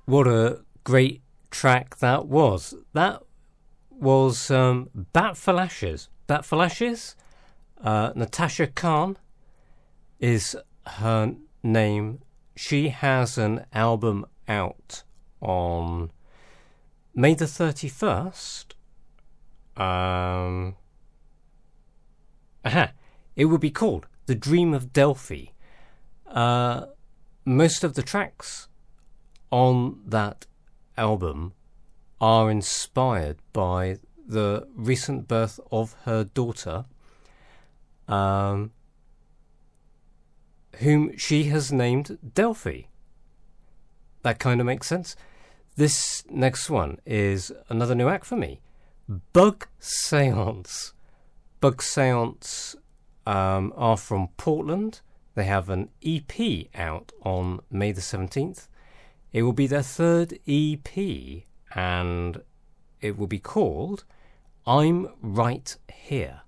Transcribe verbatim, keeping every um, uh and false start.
What a great track that was. That was um, Bat for Lashes. Bat for Lashes? Uh, Natasha Khan is her name. She has an album out on May the thirty-first. Um, aha, it will be called The Dream of Delphi. Uh, most of the tracks on that album are inspired by the recent birth of her daughter, um, whom she has named Delphi. That kind of makes sense. This next one is another new act for me. Bug Seance. Bug Seance um, are from Portland. They have an E P out on May the seventeenth. It will be their third E P, and it will be called I'm Right Here.